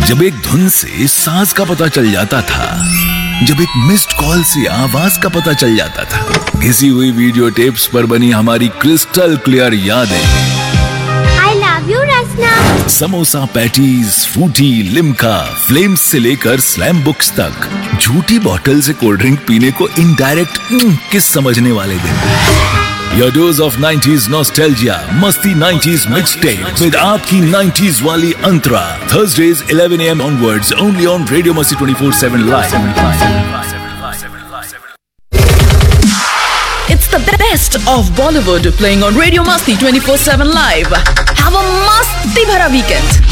जब एक धुन से सांस का पता चल जाता था, जब एक मिस्ड कॉल से आवाज का पता चल जाता था, घिसी हुई वीडियो टेप्स पर बनी हमारी क्रिस्टल क्लियर यादें। I love you, Rasna. Samosa patties, Frooti, Limca, flames से लेकर स्लैम बुक्स तक, झूठी बॉटल से कोल्ड ड्रिंक पीने को इनडायरेक्ट किस समझने वाले दिन। Your dose of 90s nostalgia, Masti 90s mixtape with आपकी 90s वाली अंतरा. Thursdays 11 AM onwards, only on Radio Masti 24/7 live. It's the best of Bollywood playing on Radio Masti 24/7 live. Have a masti bhara weekend.